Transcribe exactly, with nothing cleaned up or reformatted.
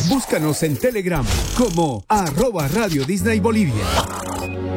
Búscanos en Telegram como arroba Radio Disney Bolivia.